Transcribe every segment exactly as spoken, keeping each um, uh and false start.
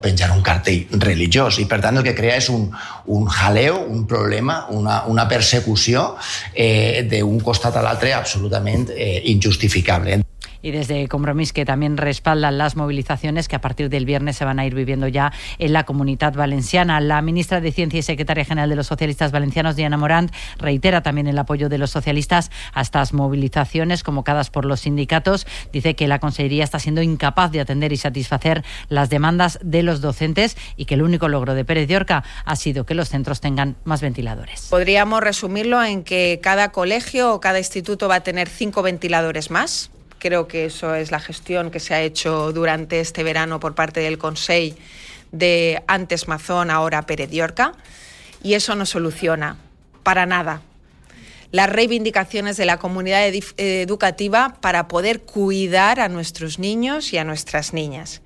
penjar un cartell religiós i, per tant, el que crea és un, un jaleo, un problema, una, una persecució eh, d'un costat a l'altre absolutament eh, injustificable. Y desde Compromís, que también respaldan las movilizaciones que a partir del viernes se van a ir viviendo ya en la Comunitat Valenciana. La ministra de Ciencia y secretaria general de los socialistas valencianos, Diana Morant, reitera también el apoyo de los socialistas a estas movilizaciones convocadas por los sindicatos. Dice que la Consellería está siendo incapaz de atender y satisfacer las demandas de los docentes y que el único logro de Pérez Llorca ha sido que los centros tengan más ventiladores. Podríamos resumirlo en que cada colegio o cada instituto va a tener cinco ventiladores más. Creo que eso es la gestión que se ha hecho durante este verano por parte del Consell de antes Mazón, ahora Pérez Llorca, y eso no soluciona para nada las reivindicaciones de la comunidad ed- educativa para poder cuidar a nuestros niños y a nuestras niñas.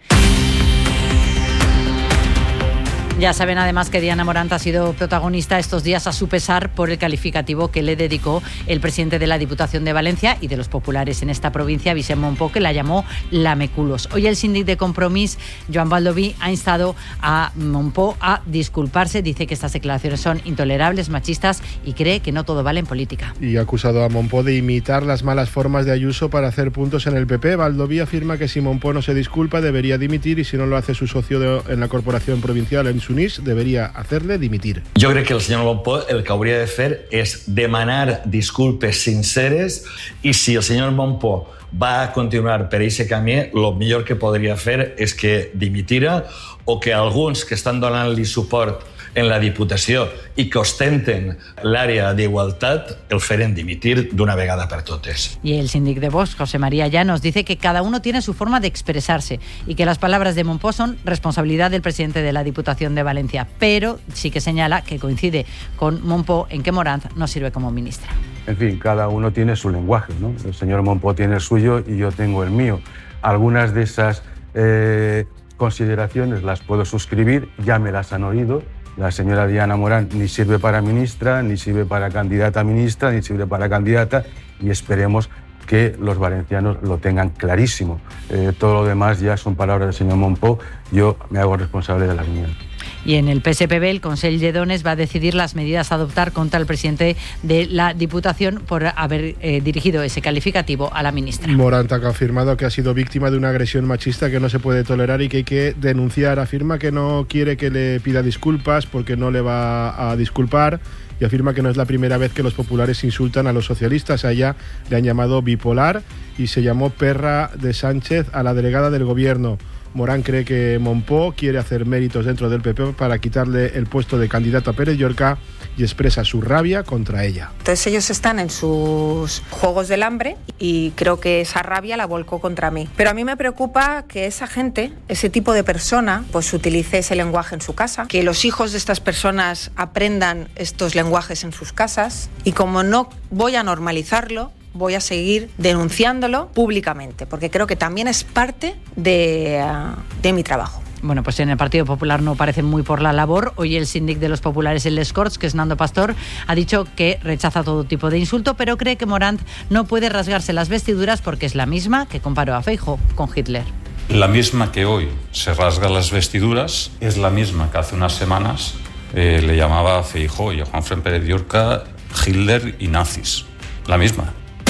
Ya saben además que Diana Morant ha sido protagonista estos días a su pesar por el calificativo que le dedicó el presidente de la Diputación de Valencia y de los populares en esta provincia, Vicent Mompó, que la llamó lameculos. Hoy el síndic de Compromís, Joan Baldoví, ha instado a Mompó a disculparse. Dice que estas declaraciones son intolerables, machistas y cree que no todo vale en política. Y ha acusado a Mompó de imitar las malas formas de Ayuso para hacer puntos en el P P. Baldoví afirma que si Mompó no se disculpa debería dimitir y si no lo hace su socio de, en la corporación provincial, en Sunís, debería hacerle dimitir. Jo crec que el senyor Mompó el que hauria de fer és demanar disculpes sinceres i si el senyor Mompó va a continuar per aquest camí, el millor que podria fer és que dimitira o que alguns que estan donant-li suport en la Diputació i que ostenten l'àrea d'igualtat el feren dimitir d'una vegada per totes. Y el síndic de Vox, José María Llanos, dice que cada uno tiene su forma de expresarse y que las palabras de Mompó son responsabilidad del presidente de la Diputación de Valencia, pero sí que señala que coincide con Mompó en que Morant no sirve como ministra. En fin, cada uno tiene su lenguaje, ¿no? El señor Mompó tiene el suyo y yo tengo el mío. Algunas de esas eh, consideraciones las puedo suscribir, ya me las han oído. La señora Diana Morant ni sirve para ministra, ni sirve para candidata a ministra, ni sirve para candidata y esperemos que los valencianos lo tengan clarísimo. Eh, todo lo demás ya son palabras del señor Mompó, yo me hago responsable de las mías. Y en el P S P B, el Consell de Dones va a decidir las medidas a adoptar contra el presidente de la Diputación por haber eh, dirigido ese calificativo a la ministra. Morant ha confirmado que ha sido víctima de una agresión machista que no se puede tolerar y que hay que denunciar. Afirma que no quiere que le pida disculpas porque no le va a disculpar y afirma que no es la primera vez que los populares insultan a los socialistas. A ella le han llamado bipolar y se llamó perra de Sánchez a la delegada del gobierno. Morant cree que Mompó quiere hacer méritos dentro del P P para quitarle el puesto de candidato a Pérez Llorca y expresa su rabia contra ella. Entonces ellos están en sus juegos del hambre y creo que esa rabia la volcó contra mí. Pero a mí me preocupa que esa gente, ese tipo de persona, pues utilice ese lenguaje en su casa, que los hijos de estas personas aprendan estos lenguajes en sus casas y como no voy a normalizarlo, voy a seguir denunciándolo públicamente, porque creo que también es parte de, uh, de mi trabajo. Bueno, pues en el Partido Popular no parecen muy por la labor. Hoy el síndic de los populares en Les Corts, que es Nando Pastor, ha dicho que rechaza todo tipo de insulto, pero cree que Morant no puede rasgarse las vestiduras porque es la misma que comparó a Feijóo con Hitler. La misma que hoy se rasga las vestiduras es la misma que hace unas semanas eh, le llamaba a Feijóo y a Juanfran Pérez Llorca Hitler y nazis. La misma.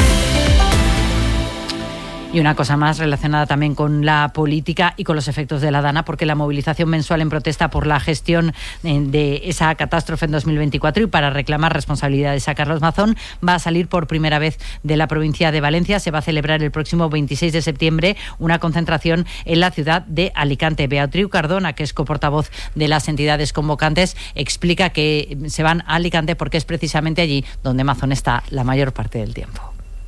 Y una cosa más relacionada también con la política y con los efectos de la Dana, porque la movilización mensual en protesta por la gestión de esa catástrofe en dos mil veinticuatro y para reclamar responsabilidades a Carlos Mazón va a salir por primera vez de la provincia de Valencia. Se va a celebrar el próximo veintiséis de septiembre una concentración en la ciudad de Alicante. Beatriu Cardona, que es coportavoz de las entidades convocantes, explica que se van a Alicante porque es precisamente allí donde Mazón está la mayor parte del tiempo.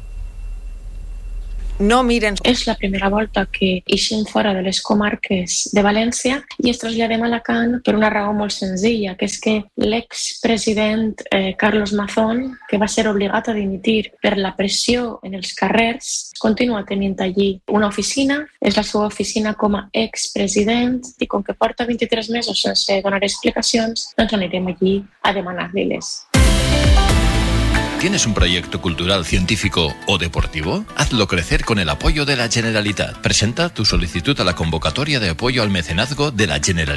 No miren. És la primera volta que eixim fora de les comarques de València i es traslladem a Alacant per una raó molt senzilla, que és que l'expresident eh, Carlos Mazón, que va ser obligat a dimitir per la pressió en els carrers, continua tenint allí una oficina, és la seva oficina com a expresident i com que porta vint-i-tres mesos sense donar explicacions, doncs anirem allí a demanar-li-les. ¿Tienes un proyecto cultural, científico o deportivo? Hazlo crecer con el apoyo de la Generalitat. Presenta tu solicitud a la convocatoria de apoyo al mecenazgo de la Generalitat